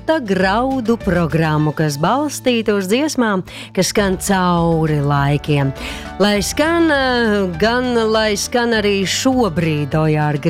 zelta graudu programmu, kas balstīta uz dziesmām, kas skan cauri laikiem. Lai skan arī šobrīd, Ojār,